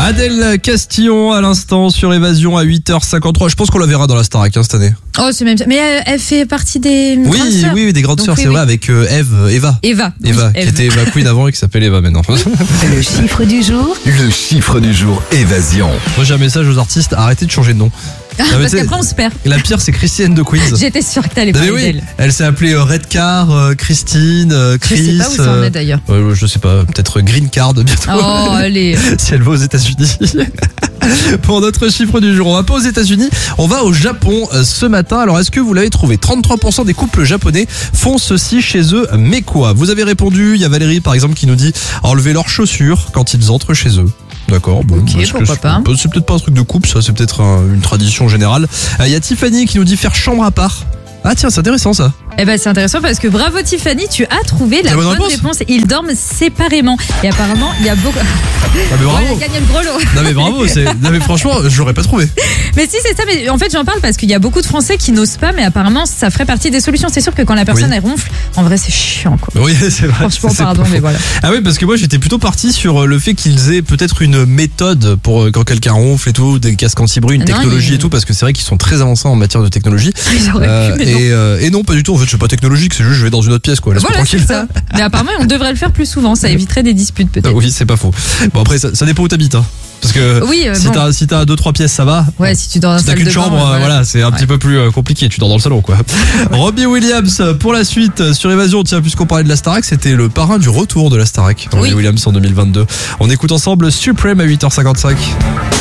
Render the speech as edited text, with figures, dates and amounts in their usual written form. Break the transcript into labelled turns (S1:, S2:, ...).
S1: Adèle Castillon à l'instant sur Évasion à 8h53. Je pense qu'on la verra dans la Starac cette année.
S2: Oh, c'est même. Mais elle fait partie des grandes sœurs.
S1: Oui, des grandes sœurs, c'est vrai, avec Eva, qui était Eva Queen avant et qui s'appelle Eva maintenant.
S3: Le chiffre du jour.
S4: Le chiffre du jour, Évasion.
S1: Moi j'ai un message aux artistes, arrêtez de changer de nom.
S2: Parce qu'après on se perd.
S1: La pire c'est Christine de Queens.
S2: J'étais sûre que t'allais parler d'elle.
S1: Elle s'est appelée Redcar, Christine, Chris.
S2: Je sais pas où ça en est d'ailleurs.
S1: Je sais pas, peut-être Green Card bientôt.
S2: Oh, allez.
S1: Si elle va aux États-Unis. Pour notre chiffre du jour, on va pas aux États-Unis, on va au Japon ce matin. Alors est-ce que vous l'avez trouvé? 33% des couples japonais font ceci chez eux, mais quoi? Vous avez répondu, il y a Valérie par exemple qui nous dit enlever leurs chaussures quand ils entrent chez eux. D'accord, bon,
S2: ok, pourquoi pas.
S1: C'est peut-être pas un truc de couple, ça c'est peut-être une tradition générale. Il y a Tiffany qui nous dit faire chambre à part. Ah tiens, c'est intéressant ça.
S2: Eh ben c'est intéressant parce que bravo Tiffany, tu as trouvé la bonne réponse. Ils dorment séparément et apparemment il y a beaucoup.
S1: Ah mais bravo.
S2: Ouais, gagné le gros lot.
S1: Non mais bravo, non mais franchement, je l'aurais pas trouvé.
S2: Mais si c'est ça, mais en fait j'en parle parce qu'il y a beaucoup de Français qui n'osent pas, mais apparemment ça ferait partie des solutions. C'est sûr que quand la personne elle ronfle, en vrai c'est chiant quoi.
S1: Oui c'est vrai.
S2: Franchement pardon mais voilà.
S1: Ah oui parce que moi j'étais plutôt parti sur le fait qu'ils aient peut-être une méthode pour quand quelqu'un ronfle et tout, des casques anti-bruit, une technologie et tout, parce que c'est vrai qu'ils sont très avancés en matière de technologie.
S2: Ils auraient pu, mais
S1: et non pas du tout. En fait c'est pas technologique, c'est juste je vais dans une autre pièce quoi. Laisse-moi tranquille.
S2: C'est ça. Mais apparemment on devrait le faire plus souvent, ça éviterait des disputes peut-être.
S1: Oui c'est pas faux. Bon après ça dépend où t'habites hein. Parce que si t'as 2-3 pièces ça va.
S2: Ouais, si tu dors dans la salle
S1: t'as qu'une
S2: de bain,
S1: chambre, voilà, c'est un petit peu plus compliqué, tu dors dans le salon quoi. Robbie Williams pour la suite sur Évasion. Tiens, puisqu'on parlait de la Starac, c'était le parrain du retour de la Starac. Robbie Williams en 2022. On écoute ensemble Supreme à 8h55.